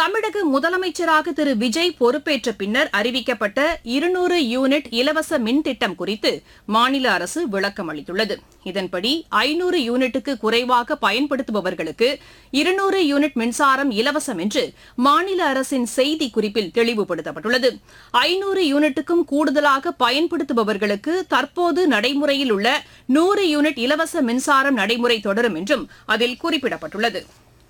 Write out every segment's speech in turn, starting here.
தமிழக முதலமைச்சராக திரு விஜய் பொறுப்பேற்ற பின்னர் அறிவிக்கப்பட்ட 200 யூனிட் இலவச மின் திட்டம் குறித்து மாநில அரசு விளக்கம் அளித்துள்ளது. இதன்படி 500 யூனிட்டுக்கு குறைவாக பயன்படுத்துபவர்களுக்கு 200 யூனிட் மின்சாரம் இலவசம் என்று மாநில அரசின் செய்திக்குறிப்பில் தெளிவுபடுத்தப்பட்டுள்ளது. 500 யூனிட்டுக்கும் கூடுதலாக பயன்படுத்துபவர்களுக்கு தற்போது நடைமுறையில் உள்ள 100 யூனிட் இலவச மின்சாரம் நடைமுறை தொடரும் என்றும் அதில் குறிப்பிடப்பட்டுள்ளது.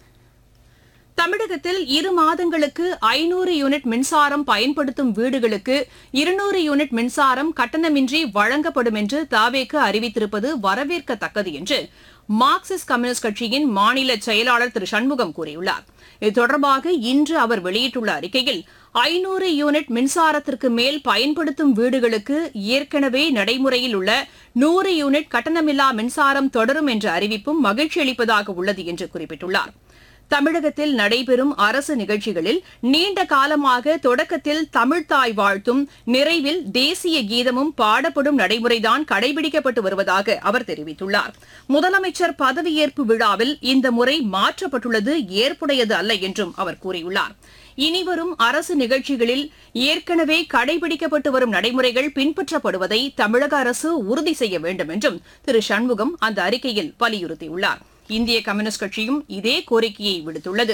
தமிழகத்தில் 2 மாதங்களுக்கு 500 யூனிட் மின்சாரம் பயன்படுத்தும் வீடுகளுக்கு 200 யூனிட் மின்சாரம் கட்டணமின்றி வழங்கப்படும் என்று தவேக அறிவித்திருப்பது வரவேற்கத்தக்கது என்று மார்க்சிஸ்ட் கம்யூனிஸ்ட் கட்சியின் மாநில செயலாளர் திரு சண்முகம் கூறியுள்ளார். இது தொடர்பாக இன்று அவர் வெளியிட்டுள்ள அறிக்கையில் 500 யூனிட் மின்சாரத்திற்கு மேல் பயன்படுத்தும் வீடுகளுக்கு ஏற்கனவே நடைமுறையில் உள்ள 100 யூனிட் கட்டணமில்லா மின்சாரம் தொடரும் என்ற அறிவிப்பும் மகிழ்ச்சி அளிப்பதாக உள்ளது என்று குறிப்பிட்டுள்ளார். தமிழகத்தில் நடைபெறும் அரசு நிகழ்ச்சிகளில் நீண்ட காலமாக தொடக்கத்தில் தமிழ்த்தாய் வாழ்த்தும் நிறைவில் தேசிய கீதமும் பாடப்படும் நடைமுறைதான் கடைபிடிக்கப்பட்டு வருவதாக அவர் தெரிவித்துள்ளார். முதலமைச்சர் பதவியேற்பு விழாவில் இந்த முறை மாற்றப்பட்டுள்ளது ஏற்புடையது அல்ல என்றும் அவர் கூறியுள்ளார். இனிவரும் அரசு நிகழ்ச்சிகளில் ஏற்கனவே கடைபிடிக்கப்பட்டு வரும் நடைமுறைகள் பின்பற்றப்படுவதை தமிழக அரசு உறுதி செய்ய வேண்டும் என்றும் திரு சண்முகம் அந்த அறிக்கையில் வலியுறுத்தியுள்ளார். இந்திய கம்யூனிஸ்ட் கட்சியும் இதே கோரிக்கையை விடுத்துள்ளது.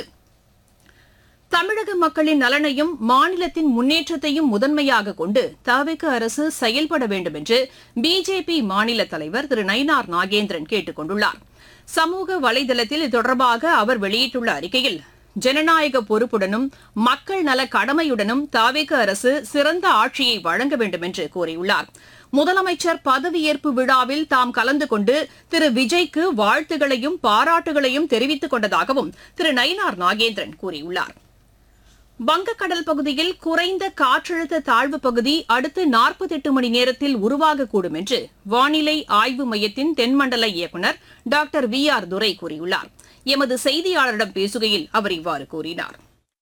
தமிழக மக்களின் நலனையும் மாநிலத்தின் முன்னேற்றத்தையும் முதன்மையாக கொண்டு தவேக அரசு செயல்பட வேண்டும் என்று பிஜேபி மாநில தலைவர் திரு நயினார் நாகேந்திரன் கேட்டுக் கொண்டுள்ளார். சமூக வலைதளத்தில் இது தொடர்பாக அவர் வெளியிட்டுள்ள அறிக்கையில், ஜனநாயக பொறுப்புடனும் மக்கள் நல கடமையுடனும் தவேக அரசு சிறந்த ஆட்சியை வழங்க வேண்டும் என்று கூறியுள்ளார். முதலமைச்சர் பதவியேற்பு விழாவில் தாம் கலந்து கொண்டு திரு விஜய்க்கு வாழ்த்துகளையும் பாராட்டுகளையும் தெரிவித்துக் கொண்டதாகவும் திரு நயினார் நாகேந்திரன் கூறியுள்ளார். வங்கக்கடல் பகுதியில் குறைந்த காற்றழுத்த தாழ்வு பகுதி அடுத்த 48 மணி நேரத்தில் உருவாகக்கூடும் என்று வானிலை ஆய்வு மையத்தின் தென்மண்டல இயக்குநர் டாக்டர் VR துரை கூறியுள்ளார். எமது செய்தியாளரிடம் பேசுகையில் அவர் இவ்வாறு கூறினார்.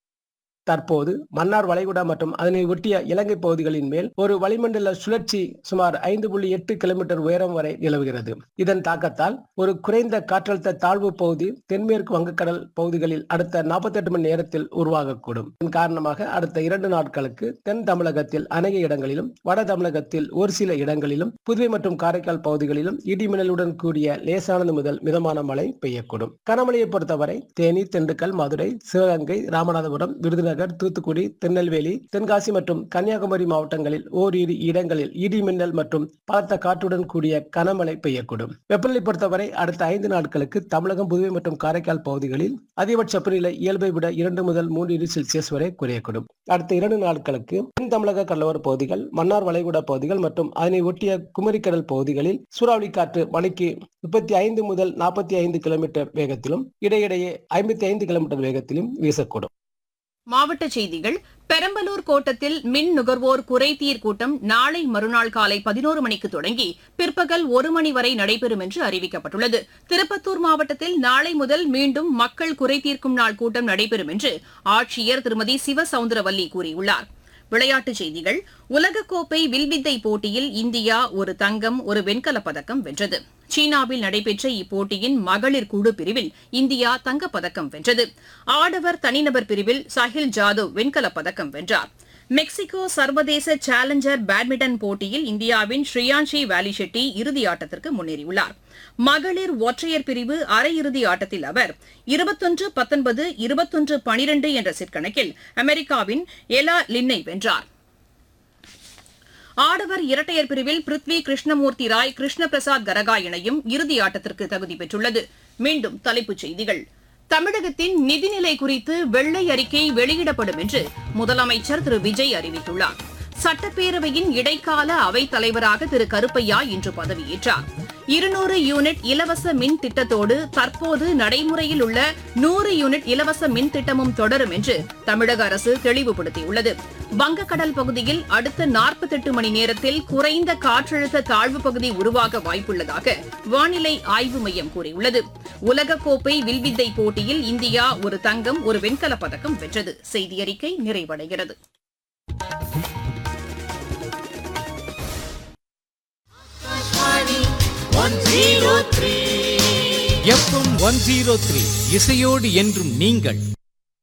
தற்போது மன்னார் வளைகுடா மற்றும் அதனை ஒட்டிய இலங்கை பகுதிகளின் மேல் ஒரு வளிமண்டல சுழற்சி சுமார் 5.8 கிலோமீட்டர் உயரம் வரை நிலவுகிறது. இதன் தாக்கத்தால் ஒரு குறைந்த காற்றழுத்த தாழ்வு பகுதி தென்மேற்கு வங்கக்கடல் பகுதிகளில் அடுத்த 48 மணி நேரத்தில் உருவாகக்கூடும். இதன் காரணமாக அடுத்த 2 நாட்களுக்கு தென் தமிழகத்தில் அநேக இடங்களிலும், வட தமிழகத்தில் ஒரு சில இடங்களிலும், புதுவை மற்றும் காரைக்கால் பகுதிகளிலும் இடிமின்னலுடன் கூடிய லேசானது முதல் மிதமான மழை பெய்யக்கூடும். கனமழையை பொறுத்தவரை தேனி, திண்டுக்கல், மதுரை, சிவகங்கை, ராமநாதபுரம், விருதுநகர், தூத்துக்குடி, திருநெல்வேலி, தென்காசி மற்றும் கன்னியாகுமரி மாவட்டங்களில் ஓரிரு இடங்களில் இடி மின்னல் மற்றும் பலத்த காற்றுடன் கூடிய கனமழை பெய்யக்கூடும். வெப்பநிலை பொறுத்தவரை அடுத்த 5 நாட்களுக்கு தமிழகம், புதுவை மற்றும் காரைக்கால் பகுதிகளில் அதிகபட்ச வெப்பநிலை இயல்பை விட 2 முதல் 3 டிகிரி செல்சியஸ் வரை குறையக்கூடும். அடுத்த 2 நாட்களுக்கு தென் தமிழக கடலோர பகுதிகள், மன்னார் வளைகுடா பகுதிகள் மற்றும் அதனை ஒட்டிய குமரிக்கடல் பகுதிகளில் சூறாவளி காற்று மணிக்கு 35 முதல் 45 கிலோமீட்டர் வேகத்திலும் இடையிடையே 55 கிலோமீட்டர் வேகத்திலும் வீசக்கூடும். மாவட்டச் செய்திகள். பெரம்பலூர் கோட்டத்தில் மின் நுகர்வோர் குறைதீர் கூட்டம் நாளை மறுநாள் காலை 11 மணிக்கு தொடங்கி பிற்பகல் 1 மணி வரை நடைபெறும் என்று அறிவிக்கப்பட்டுள்ளது. திருப்பத்தூர் மாவட்டத்தில் நாளை முதல் மீண்டும் மக்கள் குறைதீர்க்கும் நாள் கூட்டம் நடைபெறும் என்று ஆட்சியர் திருமதி சிவசவுந்தரவல்லி கூறியுள்ளார். விளையாட்டுச் செய்திகள். உலகக்கோப்பை வில்வித்தை போட்டியில் இந்தியா ஒரு தங்கம், ஒரு வெண்கலப் பதக்கம் வென்றது. சீனாவில் நடைபெற்ற இப்போட்டியின் மகளிர் குழு பிரிவில் இந்தியா தங்கப்பதக்கம் வென்றது. ஆடவர் தனிநபர் பிரிவில் சாஹில் ஜாதவ் வெண்கலப் பதக்கம் வென்றார். மெக்சிகோ சர்வதேச சேலஞ்சர் பேட்மிண்டன் போட்டியில் இந்தியாவின் ஸ்ரீயான்ஷி வேலிஷெட்டி இறுதியாட்டத்திற்கு முன்னேறியுள்ளார். மகளிர் ஒற்றையர் பிரிவு அரையிறுதி ஆட்டத்தில் அவர் 21-19, 21-12 என்ற செட் கணக்கில் அமெரிக்காவின் எலா லின்னை வென்றார். ஆடவர் இரட்டையர் பிரிவில் பிருத்வி கிருஷ்ணமூர்த்தி ராய், கிருஷ்ண பிரசாத் கரகா இணையும் இறுதி ஆட்டத்திற்கு தகுதி பெற்றுள்ளது. மீண்டும் தலைப்புச் செய்திகள். தமிழகத்தின் நிதிநிலை குறித்து வெள்ளை அறிக்கை வெளியிடப்படும் என்று முதலமைச்சர் திரு விஜய் அறிவித்துள்ளார். சட்டப்பேரவையின் இடைக்கால அவைத் தலைவராக திரு கருப்பையா இன்று பதவியேற்றார். 200 யூனிட் இலவச மின் திட்டத்தோடு தற்போது நடைமுறையில் உள்ள 100 யூனிட் இலவச மின் திட்டமும் தொடரும் என்று தமிழக அரசு தெளிவுபடுத்தியுள்ளது. வங்கக்கடல் பகுதியில் அடுத்த 48 மணி நேரத்தில் குறைந்த காற்றழுத்த தாழ்வு பகுதி உருவாக வாய்ப்புள்ளதாக வானிலை ஆய்வு மையம் கூறியுள்ளது. உலகக்கோப்பை வில்வித்தை போட்டியில் இந்தியா ஒரு தங்கம், ஒரு வெண்கலப் பதக்கம் வென்றது. செய்தியறிக்கை நிறைவடைகிறது. FM 103 இசையோடு என்றும் நீங்கள்.